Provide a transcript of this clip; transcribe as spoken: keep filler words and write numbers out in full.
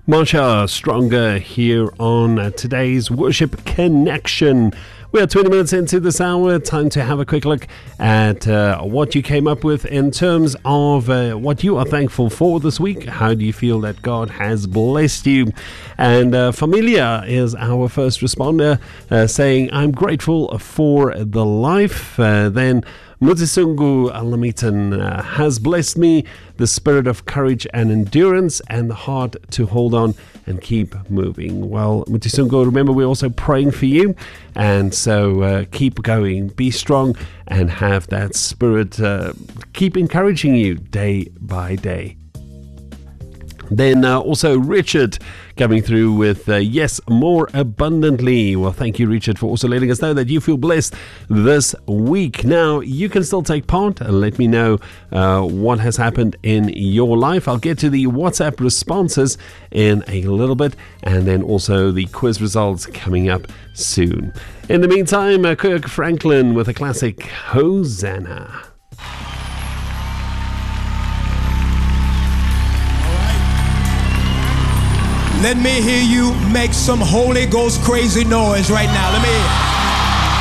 Marsha Stronger here on uh, today's Worship Connection. We are twenty minutes into this hour. Time to have a quick look at uh, what you came up with in terms of uh, what you are thankful for this week. How do you feel that God has blessed you? And uh, Familia is our first responder uh, saying, I'm grateful for the life. Uh, then Mutisungu Alamitan uh, has blessed me, the spirit of courage and endurance and the heart to hold on and keep moving. Well, Mutisungu, remember we're also praying for you, and so uh, keep going, be strong and have that spirit uh, keep encouraging you day by day. Then uh, also Richard coming through with uh, yes, more abundantly. Well, thank you, Richard, for also letting us know that you feel blessed this week. Now, you can still take part and let me know uh, what has happened in your life. I'll get to the WhatsApp responses in a little bit, and then also the quiz results coming up soon. In the meantime, uh, Kirk Franklin with a classic Hosanna. Let me hear you make some Holy Ghost crazy noise right now. Let me hear.